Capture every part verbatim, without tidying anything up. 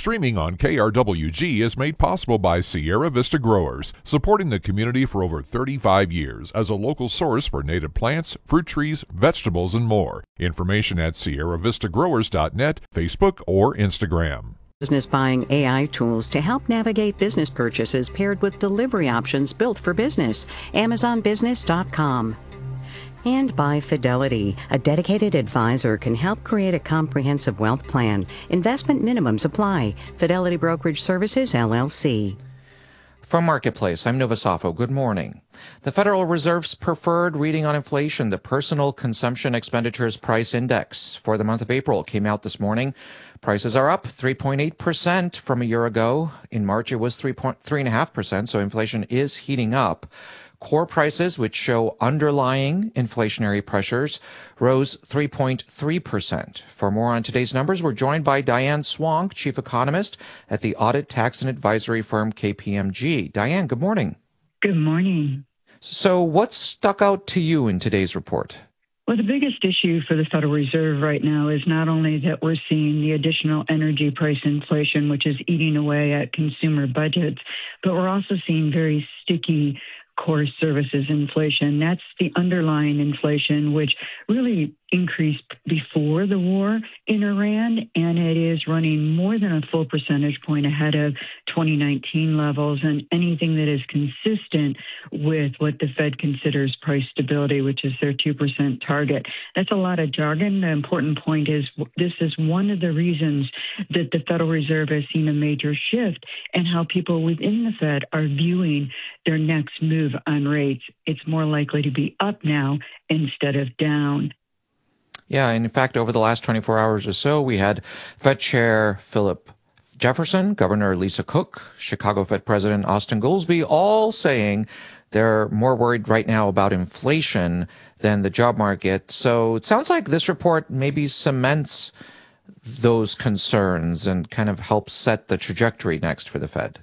Streaming on K R W G is made possible by Sierra Vista Growers, supporting the community for over thirty-five years as a local source for native plants, fruit trees, vegetables, and more. Information at sierra vista growers dot net, Facebook, or Instagram. Business buying A I tools to help navigate business purchases paired with delivery options built for business. amazon business dot com. And by Fidelity, a dedicated advisor can help create a comprehensive wealth plan. Investment minimums apply. Fidelity Brokerage Services, L L C. From Marketplace, I'm Novasafo. Good morning. The Federal Reserve's preferred reading on inflation, the Personal Consumption Expenditures Price Index for the month of April, came out this morning. Prices are up three point eight percent from a year ago. In March, it was three point three point five percent, so inflation is heating up. Core prices, which show underlying inflationary pressures, rose three point three percent. For more on today's numbers, we're joined by Diane Swonk, Chief Economist at the audit, tax, and advisory firm K P M G. Diane, good morning. Good morning. So what's stuck out to you in today's report? Well, the biggest issue for the Federal Reserve right now is not only that we're seeing the additional energy price inflation, which is eating away at consumer budgets, but we're also seeing very sticky core services inflation. That's the underlying inflation, which really increased before the war in Iran, and it is running more than a full percentage point ahead of twenty nineteen levels, and anything that is consistent with what the Fed considers price stability, which is their two percent target. That's a lot of jargon. The important point is this is one of the reasons that the Federal Reserve has seen a major shift in how people within the Fed are viewing their next move on rates. It's more likely to be up now instead of down. Yeah, and in fact, over the last twenty-four hours or so, we had Fed Chair Philip Jefferson, Governor Lisa Cook, Chicago Fed President Austin Goolsbee, all saying they're more worried right now about inflation than the job market. So it sounds like this report maybe cements those concerns and kind of helps set the trajectory next for the Fed.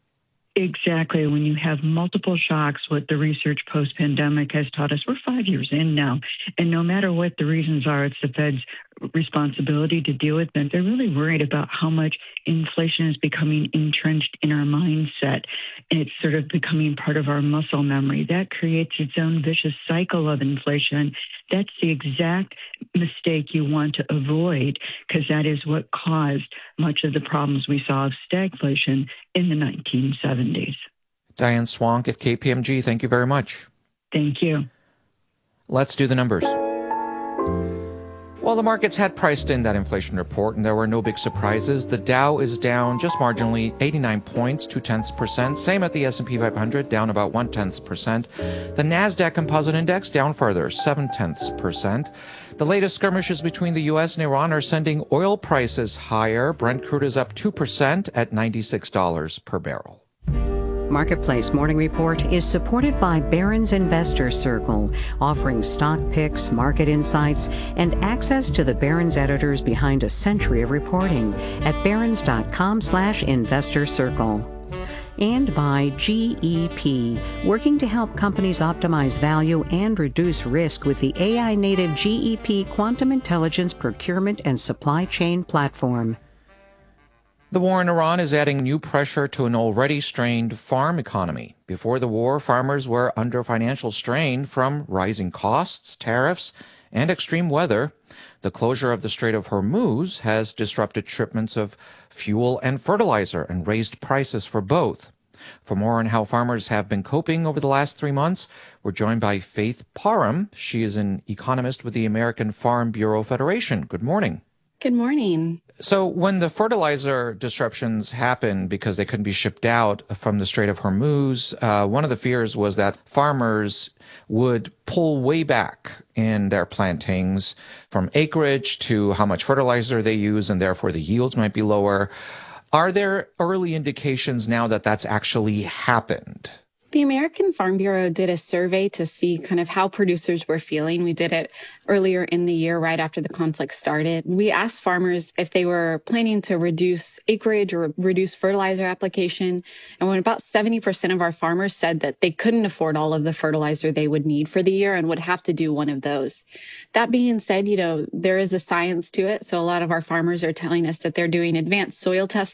Exactly. When you have multiple shocks, what the research post-pandemic has taught us, we're five years in now, and no matter what the reasons are, it's the Fed's responsibility to deal with them. They're really worried about how much inflation is becoming entrenched in our mindset, and it's sort of becoming part of our muscle memory. That creates its own vicious cycle of inflation. That's the exact mistake you want to avoid, because that is what caused much of the problems we saw of stagflation in the nineteen seventies. Diane Swonk at K P M G, thank you very much. Thank you. Let's do the numbers. Well, the markets had priced in that inflation report, and there were no big surprises. The Dow is down just marginally, eighty-nine points, two tenths percent. Same at the S and P five hundred, down about one tenth percent. The Nasdaq Composite Index down further, seven tenths percent. The latest skirmishes between the U S and Iran are sending oil prices higher. Brent crude is up two percent at ninety-six dollars per barrel. Marketplace Morning Report is supported by Barron's Investor Circle, offering stock picks, market insights, and access to the Barron's editors behind a century of reporting at barrons dot com slash investor circle. And by G E P, working to help companies optimize value and reduce risk with the A I-native G E P Quantum Intelligence Procurement and Supply Chain Platform. The war in Iran is adding new pressure to an already strained farm economy. Before the war, farmers were under financial strain from rising costs, tariffs, and extreme weather. The closure of the Strait of Hormuz has disrupted shipments of fuel and fertilizer and raised prices for both. For more on how farmers have been coping over the last three months, we're joined by Faith Parham. She is an economist with the American Farm Bureau Federation. Good morning. Good morning. So when the fertilizer disruptions happened because they couldn't be shipped out from the Strait of Hormuz, uh, one of the fears was that farmers would pull way back in their plantings from acreage to how much fertilizer they use, and therefore the yields might be lower. Are there early indications now that that's actually happened? The American Farm Bureau did a survey to see kind of how producers were feeling. We did it earlier in the year, right after the conflict started. We asked farmers if they were planning to reduce acreage or reduce fertilizer application. And when about seventy percent of our farmers said that they couldn't afford all of the fertilizer they would need for the year and would have to do one of those. That being said, you know, there is a science to it. So a lot of our farmers are telling us that they're doing advanced soil testing